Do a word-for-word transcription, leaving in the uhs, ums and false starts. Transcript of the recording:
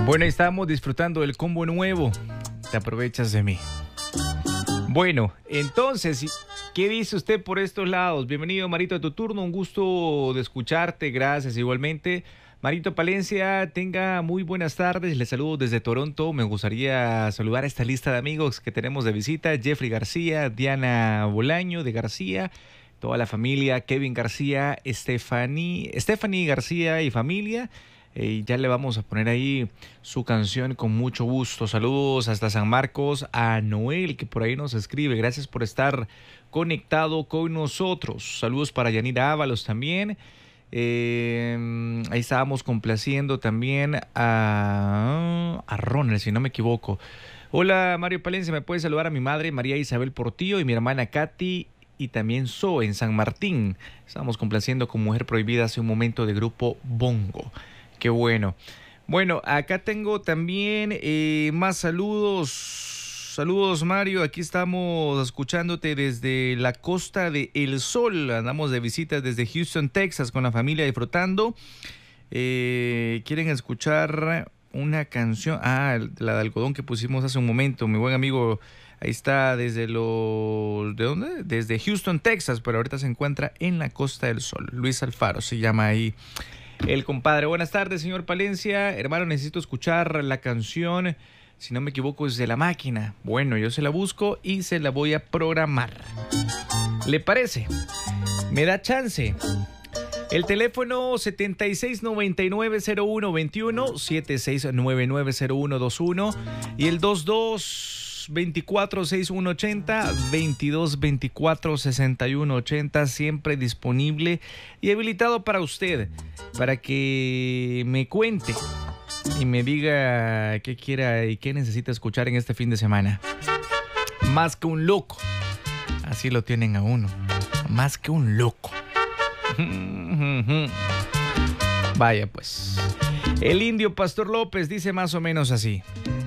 Bueno, estamos disfrutando del combo nuevo. Te aprovechas de mí. Bueno, entonces, ¿qué dice usted por estos lados? Bienvenido, Marito, a tu turno. Un gusto de escucharte. Gracias, igualmente. Marito Palencia, tenga muy buenas tardes. Les saludo desde Toronto. Me gustaría saludar a esta lista de amigos que tenemos de visita. Jeffrey García, Diana Bolaño de García, toda la familia, Kevin García, Stephanie, Stephanie García y familia. Eh, ya le vamos a poner ahí su canción con mucho gusto. Saludos hasta San Marcos a Noel, que por ahí nos escribe. Gracias por estar conectado con nosotros. Saludos para Yanira Ábalos también. Eh, ahí estábamos complaciendo también a, a Ronald, si no me equivoco. Hola, Mario Palencia, ¿me puede saludar a mi madre María Isabel Portillo y mi hermana Katy y también Zoe en San Martín? Estábamos complaciendo con Mujer Prohibida hace un momento de grupo Bongo. Qué bueno. Bueno, acá tengo también eh, más saludos. Saludos, Mario. Aquí estamos escuchándote desde la Costa de El Sol. Andamos de visita desde Houston, Texas, con la familia disfrutando. Eh, ¿Quieren escuchar una canción? Ah, la de algodón que pusimos hace un momento. Mi buen amigo, ahí está desde los... ¿De dónde? Desde Houston, Texas, pero ahorita se encuentra en la Costa del Sol. Luis Alfaro se llama ahí el compadre. Buenas tardes, señor Palencia. Hermano, necesito escuchar la canción, si no me equivoco, es de La Máquina. Bueno, yo se la busco y se la voy a programar. ¿Le parece? ¿Me da chance? El teléfono setenta y seis noventa y nueve cero uno veintiuno, setenta y seis noventa y nueve cero uno veintiuno y el veintidós veinticuatro sesenta y uno ochenta, veintidós veinticuatro sesenta y uno ochenta, siempre disponible y habilitado para usted, para que me cuente y me diga qué quiera y qué necesita escuchar en este fin de semana. Más que un loco, así lo tienen a uno, más que un loco. Vaya pues. El Indio Pastor López dice más o menos así.